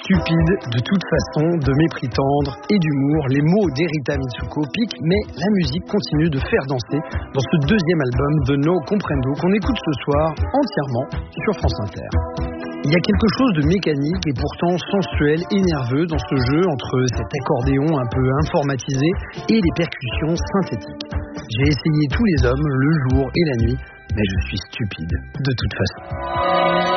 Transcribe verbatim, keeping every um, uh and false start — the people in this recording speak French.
stupide, de toute façon, de mépris tendre et d'humour. Les mots d'Erita Mitsuko piquent, mais la musique continue de faire danser dans ce deuxième album de No Comprendo qu'on écoute ce soir entièrement sur France Inter. Il y a quelque chose de mécanique et pourtant sensuel et nerveux dans ce jeu entre cet accordéon un peu informatisé et les percussions synthétiques. J'ai essayé tous les hommes, le jour et la nuit, mais je suis stupide de toute façon.